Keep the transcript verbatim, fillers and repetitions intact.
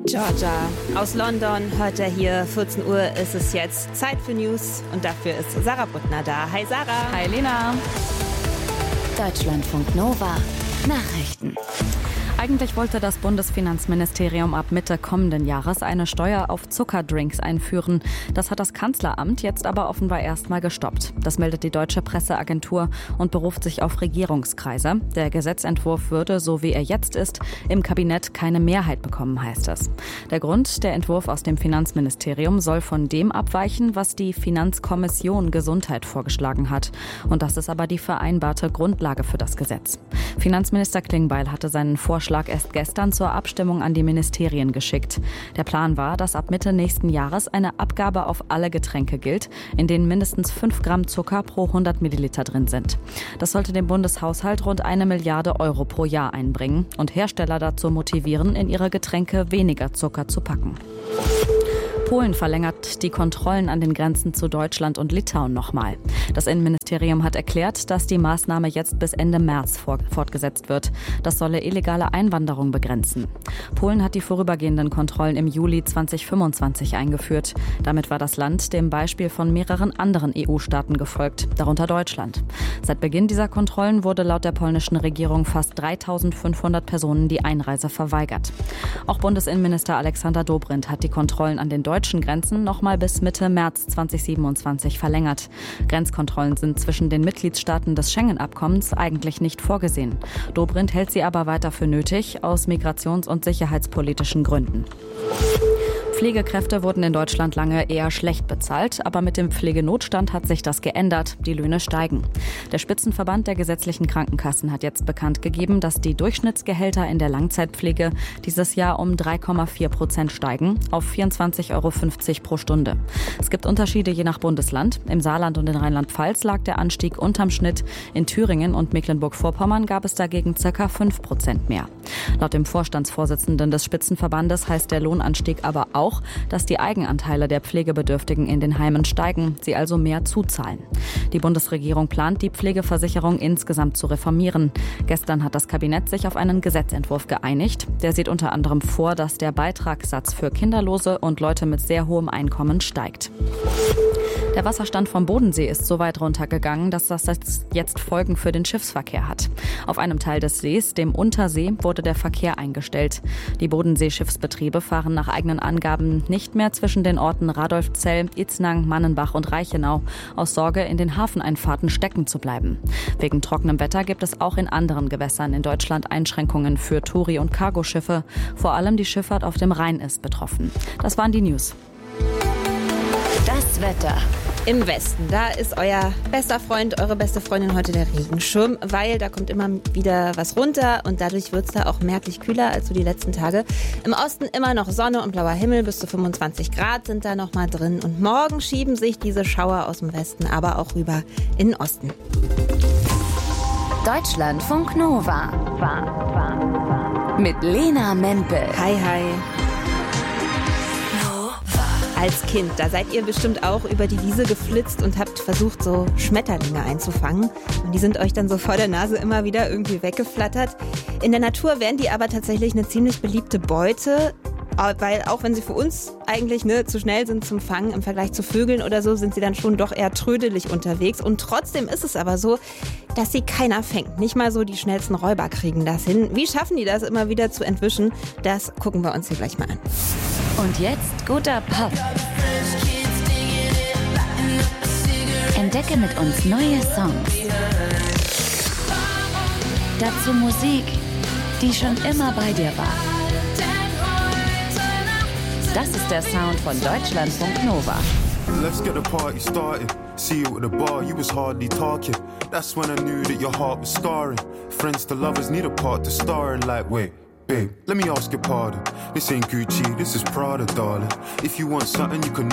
Georgia aus London hört er hier. vierzehn Uhr ist es jetzt. Zeit für News und dafür ist Sarah Brückner da. Hi Sarah. Hi Lena. Deutschlandfunk Nova. Nachrichten. Eigentlich wollte das Bundesfinanzministerium ab Mitte kommenden Jahres eine Steuer auf Zuckerdrinks einführen. Das hat das Kanzleramt jetzt aber offenbar erstmal gestoppt. Das meldet die Deutsche Presseagentur und beruft sich auf Regierungskreise. Der Gesetzentwurf würde, so wie er jetzt ist, im Kabinett keine Mehrheit bekommen, heißt es. Der Grund, der Entwurf aus dem Finanzministerium soll von dem abweichen, was die Finanzkommission Gesundheit vorgeschlagen hat. Und das ist aber die vereinbarte Grundlage für das Gesetz. Finanzminister Klingbeil hatte seinen Vorschlag erst gestern zur Abstimmung an die Ministerien geschickt. Der Plan war, dass ab Mitte nächsten Jahres eine Abgabe auf alle Getränke gilt, in denen mindestens fünf Gramm Zucker pro hundert Milliliter drin sind. Das sollte dem Bundeshaushalt rund eine Milliarde Euro pro Jahr einbringen und Hersteller dazu motivieren, in ihre Getränke weniger Zucker zu packen. Polen verlängert die Kontrollen an den Grenzen zu Deutschland und Litauen nochmal. Das Innenministerium hat erklärt, dass die Maßnahme jetzt bis Ende März fortgesetzt wird. Das solle illegale Einwanderung begrenzen. Polen hat die vorübergehenden Kontrollen im Juli zweitausendfünfundzwanzig eingeführt. Damit war das Land dem Beispiel von mehreren anderen E U-Staaten gefolgt, darunter Deutschland. Seit Beginn dieser Kontrollen wurde laut der polnischen Regierung fast dreitausendfünfhundert Personen die Einreise verweigert. Auch Bundesinnenminister Alexander Dobrindt hat die Kontrollen an den deutschen Grenzen nochmal bis Mitte März zweitausendsiebenundzwanzig verlängert. Grenzkontrollen sind zwischen den Mitgliedstaaten des Schengen-Abkommens eigentlich nicht vorgesehen. Dobrindt hält sie aber weiter für nötig, aus migrations- und sicherheitspolitischen Gründen. Pflegekräfte wurden in Deutschland lange eher schlecht bezahlt, aber mit dem Pflegenotstand hat sich das geändert. Die Löhne steigen. Der Spitzenverband der gesetzlichen Krankenkassen hat jetzt bekannt gegeben, dass die Durchschnittsgehälter in der Langzeitpflege dieses Jahr um drei Komma vier Prozent steigen, auf vierundzwanzig Euro fünfzig pro Stunde. Es gibt Unterschiede je nach Bundesland. Im Saarland und in Rheinland-Pfalz lag der Anstieg unterm Schnitt. In Thüringen und Mecklenburg-Vorpommern gab es dagegen ca. fünf Prozent mehr. Laut dem Vorstandsvorsitzenden des Spitzenverbandes heißt der Lohnanstieg aber auch, dass die Eigenanteile der Pflegebedürftigen in den Heimen steigen, sie also mehr zuzahlen. Die Bundesregierung plant, die Pflegeversicherung insgesamt zu reformieren. Gestern hat das Kabinett sich auf einen Gesetzentwurf geeinigt. Der sieht unter anderem vor, dass der Beitragssatz für Kinderlose und Leute mit sehr hohem Einkommen steigt. Der Wasserstand vom Bodensee ist so weit runtergegangen, dass das jetzt Folgen für den Schiffsverkehr hat. Auf einem Teil des Sees, dem Untersee, wurde der Verkehr eingestellt. Die Bodensee-Schiffsbetriebe fahren nach eigenen Angaben nicht mehr zwischen den Orten Radolfzell, Itznang, Mannenbach und Reichenau, aus Sorge, in den Hafeneinfahrten stecken zu bleiben. Wegen trockenem Wetter gibt es auch in anderen Gewässern in Deutschland Einschränkungen für Touri- und Cargoschiffe. Vor allem die Schifffahrt auf dem Rhein ist betroffen. Das waren die News. Das Wetter. Im Westen, da ist euer bester Freund, eure beste Freundin heute der Regenschirm, weil da kommt immer wieder was runter und dadurch wird es da auch merklich kühler als so die letzten Tage. Im Osten immer noch Sonne und blauer Himmel, bis zu fünfundzwanzig Grad sind da noch mal drin. Und morgen schieben sich diese Schauer aus dem Westen aber auch rüber in den Osten. Deutschlandfunk Nova. Mit Lena Mempel. Hi, hi. Als Kind, da seid ihr bestimmt auch über die Wiese geflitzt und habt versucht, so Schmetterlinge einzufangen. Und die sind euch dann so vor der Nase immer wieder irgendwie weggeflattert. In der Natur wären die aber tatsächlich eine ziemlich beliebte Beute. Weil auch wenn sie für uns eigentlich ne, zu schnell sind zum Fangen im Vergleich zu Vögeln oder so, sind sie dann schon doch eher trödelig unterwegs. Und trotzdem ist es aber so, dass sie keiner fängt. Nicht mal so die schnellsten Räuber kriegen das hin. Wie schaffen die das immer wieder zu entwischen? Das gucken wir uns hier gleich mal an. Und jetzt guter Pop. Entdecke mit uns neue Songs. Dazu Musik, die schon immer bei dir war. Das ist der Sound von Deutschlandfunk Nova. Let's get the party started. See you at the bar, you was hardly talking. That's when I knew that your heart was scarring. Friends to lovers need a part to star in. Like, wait, babe, let me ask your pardon. This ain't Gucci, this is Prada, darling. If you want something, you can